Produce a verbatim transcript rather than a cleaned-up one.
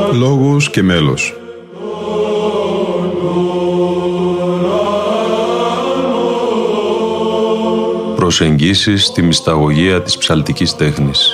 Λόγος και μέλος. Προσεγγίσεις στη μυσταγωγία της ψαλτικής τέχνης.